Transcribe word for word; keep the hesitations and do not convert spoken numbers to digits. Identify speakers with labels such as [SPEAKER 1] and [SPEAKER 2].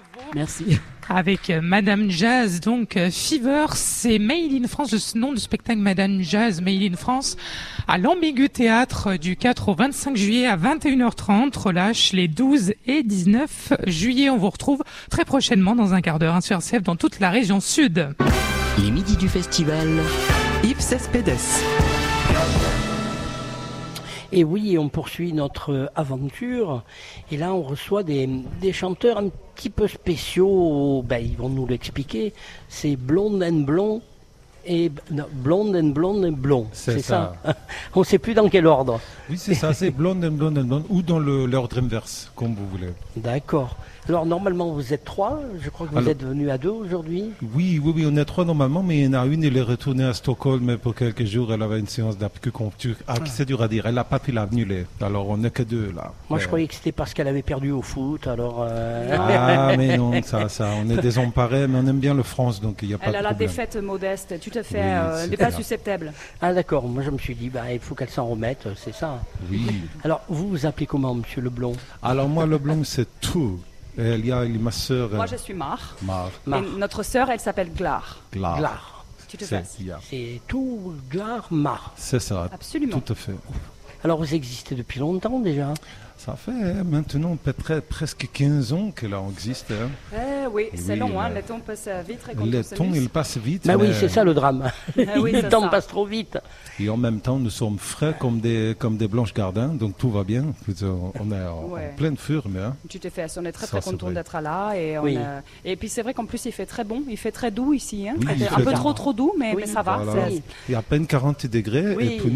[SPEAKER 1] Merci.
[SPEAKER 2] Avec euh, Madame Jazz, donc euh, Fever, c'est Made in France, le nom du spectacle Madame Jazz Made in France, à l'Ambigu Théâtre euh, du quatre au vingt-cinq juillet à vingt et une heures trente, relâche les douze et dix-neuf juillet. On vous retrouve très prochainement dans un quart d'heure hein, sur R C F dans toute la région sud.
[SPEAKER 3] Les midis du festival, Yves Cespedes.
[SPEAKER 1] Et oui, on poursuit notre aventure. Et là, on reçoit des, des chanteurs un petit peu spéciaux. Ben, ils vont nous l'expliquer. C'est Blonde and Blond et non, Blonde and Blonde et Blond.
[SPEAKER 4] C'est,
[SPEAKER 1] c'est ça.
[SPEAKER 4] ça.
[SPEAKER 1] On ne sait plus dans quel ordre.
[SPEAKER 4] Oui, c'est ça. C'est Blonde and Blonde and Blonde ou dans le, l'ordre inverse, comme vous voulez.
[SPEAKER 1] D'accord. Alors, normalement, vous êtes trois. Je crois que vous
[SPEAKER 4] Alors,
[SPEAKER 1] êtes venus à deux aujourd'hui.
[SPEAKER 4] Oui, oui, oui, on est trois normalement, mais il y en a une, elle est retournée à Stockholm pour quelques jours. Elle avait une séance d'acupuncture. Ah, ah. C'est dur à dire. Elle n'a pas pu l'annuler. Alors, on n'est que deux là.
[SPEAKER 1] Moi,
[SPEAKER 4] mais...
[SPEAKER 1] je croyais que c'était parce qu'elle avait perdu au foot. Alors. Euh...
[SPEAKER 4] Ah, mais non, ça, ça. On est désemparés, mais on aime bien le France, donc il n'y a pas
[SPEAKER 5] elle
[SPEAKER 4] de
[SPEAKER 5] a
[SPEAKER 4] problème.
[SPEAKER 5] la défaite modeste, tout à fait.
[SPEAKER 4] Oui,
[SPEAKER 5] euh, elle n'est pas susceptible.
[SPEAKER 1] Ah, d'accord. Moi, je me suis dit, bah, il faut qu'elle s'en remette. C'est ça.
[SPEAKER 4] Oui.
[SPEAKER 1] Alors, vous vous appelez comment, Monsieur Leblond?
[SPEAKER 4] Alors, moi, Leblond, c'est tout. Et il y a ma sœur.
[SPEAKER 5] Moi, je suis Mar.
[SPEAKER 4] Mar.
[SPEAKER 1] Mar.
[SPEAKER 5] Et notre sœur, elle s'appelle Glar.
[SPEAKER 4] Glar.
[SPEAKER 1] Glar.
[SPEAKER 5] Tu te
[SPEAKER 4] C'est,
[SPEAKER 5] fasses.
[SPEAKER 4] yeah.
[SPEAKER 1] C'est tout Glar Mar.
[SPEAKER 4] C'est ça.
[SPEAKER 5] Absolument.
[SPEAKER 4] Tout à fait.
[SPEAKER 1] Alors, vous existez depuis longtemps déjà?
[SPEAKER 4] Ça fait hein, maintenant peut-être presque quinze ans que là on existe. Hein.
[SPEAKER 5] Eh oui, c'est
[SPEAKER 4] oui,
[SPEAKER 5] long, hein,
[SPEAKER 4] là.
[SPEAKER 5] le temps passe vite. Et quand
[SPEAKER 4] Le
[SPEAKER 5] on
[SPEAKER 4] temps
[SPEAKER 5] s'amuse.
[SPEAKER 4] il passe vite.
[SPEAKER 1] Bah
[SPEAKER 4] mais...
[SPEAKER 1] oui, c'est ça le drame.
[SPEAKER 5] Ah oui,
[SPEAKER 1] le
[SPEAKER 5] c'est
[SPEAKER 1] temps
[SPEAKER 5] ça.
[SPEAKER 1] passe trop vite.
[SPEAKER 4] Et en même temps, nous sommes frais comme des, comme des blanches gardins, donc tout va bien. On est en,
[SPEAKER 5] Ouais.
[SPEAKER 4] en pleine forme. Hein.
[SPEAKER 5] Tu te fais, on est très
[SPEAKER 4] Ça,
[SPEAKER 5] très
[SPEAKER 4] c'est
[SPEAKER 5] content
[SPEAKER 4] vrai.
[SPEAKER 5] d'être là. Et, on
[SPEAKER 1] Oui.
[SPEAKER 5] a- et puis c'est vrai qu'en plus il fait très bon, il fait très doux ici. Hein.
[SPEAKER 4] Oui, il
[SPEAKER 5] un
[SPEAKER 4] fait
[SPEAKER 5] peu
[SPEAKER 4] doux.
[SPEAKER 5] trop trop doux, mais,
[SPEAKER 1] Oui.
[SPEAKER 5] mais ça va.
[SPEAKER 4] Voilà.
[SPEAKER 5] c'est-
[SPEAKER 4] Il y a à peine quarante degrés
[SPEAKER 1] Oui.
[SPEAKER 4] et puis